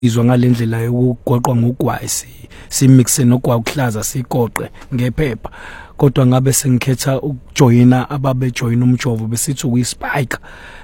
izwa ngalendlela yokugoqwa ngogwayi simixe nogwayi kuhlaza sigoqe ngephepha kodwa ngabe sengikhetha ukujoyina ababejoyina umjovo besithi ukuyispike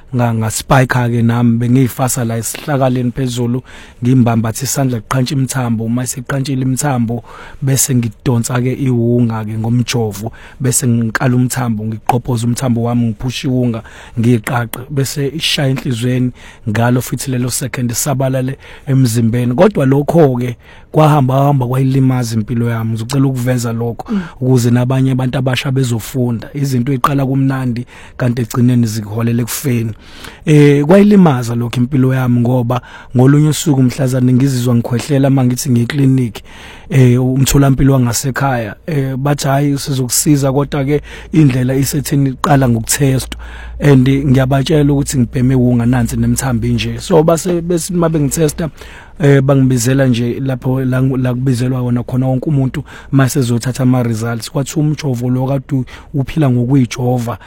ngaspike ke nami bengiyifasa la isihlakaleni phezulu ngimbambatha isandla kuqhantsha imthambo uma siqhantshile imthambo bese ngidonsa ke iwunga ke ngomjovo bese ngikala umthambo ngiqhophoza umthambo wami ngiphusha iwunga ngiqaqe bese ishaya enhlizweni ngalo futhi lelo second sabalale emzimbeni kodwa lokho ke kwahamba kwayilimaza impilo yami ngizocela ukuveza lokho ukuze nabanye abantu abasha bezofunda izinto eziqala kumnandi kanti egcineni zikuholele kufeni kwayilimaza lokho impilo yami ngoba ngolunye usuku mhlazana ngizizwa ngikhwehlela mangithi ngiclinic umtholampilo wangasekhaya bathi hayi sizokusiza kodwa ke indlela isetheni iqala ngokutest and ngiyabatshela ukuthi ngibheme wunga nansi nemthambi nje so base mabe ngitesta bangibizela nje lapho la kubizelwa wona khona wonke umuntu mase ezothatha ama results kwathi umjovo lo kade uphila ngokuyijova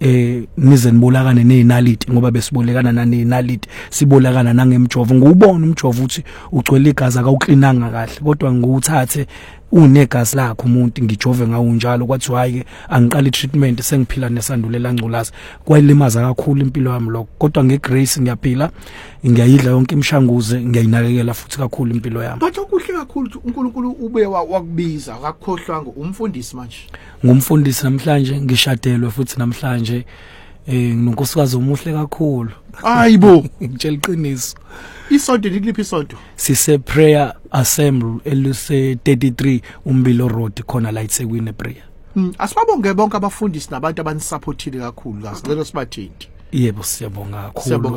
nize nibolakane nezinaliti ngoba besibolekana nanezinaliti sibolakana nangemjovo ngubona umjovo uthi ugcwele igazi akawuklinanga kahle kodwa nguthathe unegazi lakho umuntu ngijove ngawo njalo kwathi hayi ke angiqala treatment sengiphila nesandulela ngculaza kwayilimaza kakhulu impilo yami lokho kodwa ngegrace ngiyaphila ngiyayidla yonke imishanguze ngiyayinakekela futhi kakhulu impilo yami bathi okuhle kakhulu uNkulunkulu ube wakubiza akakhohlwa ngumfundisi manje ngumfundisi namhlanje ngishadelwe futhi namhlanje nginonkosikazi omuhle kakhulu hayibo ngitshela iqiniso isonto likuliphi isonto sise prayer assembly eluse 33 umbilo road khona la eThekwini prayer asibabonge bonke abafundisi nabantu abanisupportile kakhulu kasicela sibathinti yebo siyabonga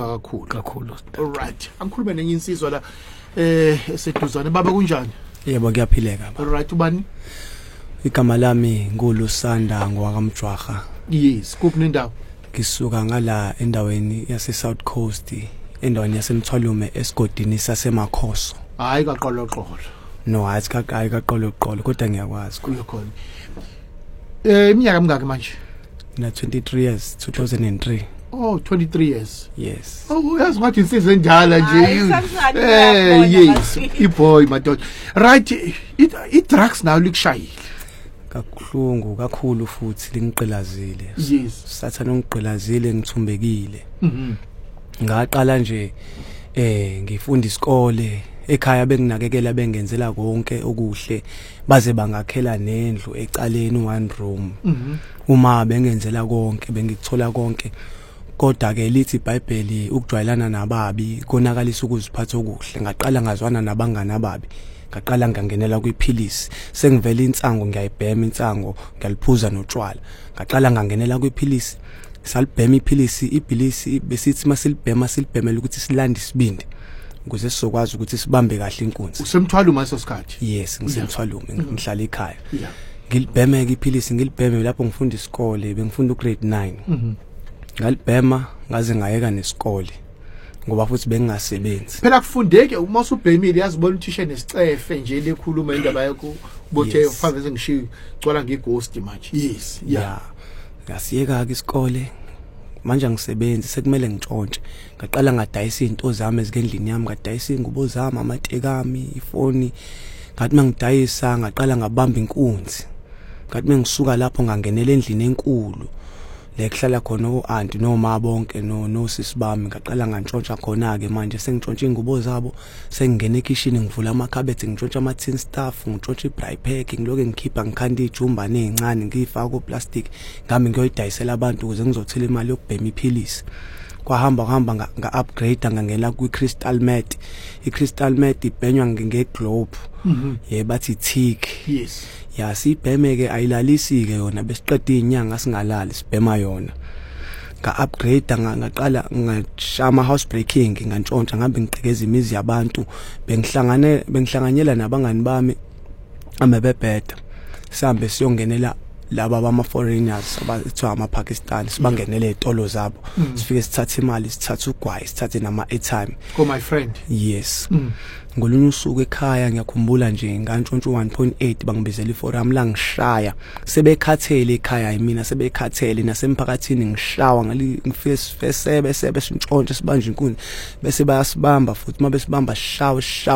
kakhulu alright angikhuluma nenye insizwa la eseduzane baba kunjani yebo kuyaphileka alright ubani igama lami nguLusanda ngwakamjwaha yes kuphi nendawo ngisuka ngala endaweni yase South Coast endaweni yasemthwalume esigodini sasemakhoso hayi kaqoloqolo no hayi kaqoloqolo kodwa ngiyakwazi kuyokhona iminyaka mingaki manje na 23 years 2003 oh 23 years yes oh yazi ngathi insizwe endala nje yes iboy madoda right i drugs now likushayile kakhulu kakhulu futhi lingiqilazile yes sathana ungiqilazile ngithumbekile ngaqala nje ngifunda isikole ekhaya benginakekela bengenzela konke okuhle baze bangakhela nendlu ecaleni one room uma bengenzela konke bengithola konke kodwa ke lithi iBhayibheli ukujwayelana nababi konakalisa ukuziphatha okuhle ngaqala ngazwana nabangani ababi ngaqala ngangenela kwiphilisi sengivela insango ngiyayibhema insango ngiyaliphuza notshwala ngaqala ngangenela kwiphilisi salibhema iphilisi besithi masilibhemela ukuthi silande isibindi ukuze sizokwazi ukuthi sibambe kahle inkunzi usemthwalume maso sikhathi yes ngisemthwalume ngihlala ekhaya ngilibheme iphilisi ngilibheme lapho ngifunda isikole bengifunda ugrade 9 ngalibhema ngaze ngayeka nesikole ngoba futhi bengingasebenzi phela kufundeke uma usubhemile yazibona uthisha nesicefe nje lekhuluma indaba yakho bothe ufave sengishiya gcwala ngeghost manje yes yeah ngasiyeka ke isikole manje ngisebenza sekumele ngitshontshe ngaqala ngadayisa izinto zami ezigendlini yami ngadayisa ingubo zami amatekami ifoni ngathi mangidayisa ngaqala ngabamba inkunzi ngathi mengisuka lapho ngangenela endlini enkulu lekuhlala khona uanti noma bonke no sisi bami ngaqala ngantshontsha khona ke manje sengitshontsha ingubo zabo sengingena ekitchen ngivula amakhabethi ngitshontsha ama tin stuff ngitshontsha ibraai pack ngiloke ngikhipha ngikhanda ijumbane ezincane ngifaka kuplastic ngami ngiyoyidayisela abantu ukuze ngizothela imali yokubhema iphilisi kwahamba nga-upgrade ngangena kwi-Crystal Met i-Crystal Met ibhenywa nge-globe bathi thick yes yasibheme ke ayilalisi ke yona besiqeda izinyanga singalali sibhema yona nga-upgrade ngaqala ngashama housebreaking ngantshontsha ngambe ngiqhekeza imizi yabantu bengihlanganyela nabangani bami amebebheda sihambe siyongenela laba bama foreigners abathiwa ama-Pakistani sibangenele ezitolo zabo sifike sithathe imali sithathe ugwayi sithathe nama-airtime my friend yes ngolunye usuku ekhaya ngiyakhumbula nje ngantshontsho 1.8 bangibizela iforum la ngishaya sebekhathele ekhaya yimina sebekhathele nasemphakathini ngishawa ngifesebe sintshontshe sibanje inkuni bese bayasibamba futhi uma besibamba shawa